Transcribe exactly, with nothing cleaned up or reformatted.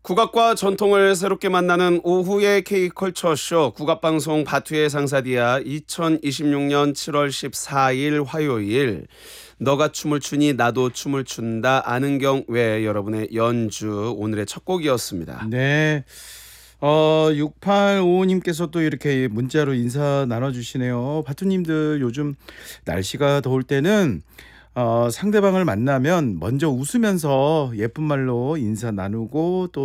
국악과 전통을 새롭게 만나는 오후의 K컬처쇼 국악방송 바투의 상사디아 이천이십육년 칠월 십사일 화요일 너가 춤을 추니 나도 춤을 춘다 아는경 외 여러분의 연주 오늘의 첫 곡이었습니다. 네. 어, 육팔오오님께서 또 이렇게 문자로 인사 나눠주시네요. 바투님들 요즘 날씨가 더울 때는 어, 상대방을 만나면 먼저 웃으면서 예쁜 말로 인사 나누고 또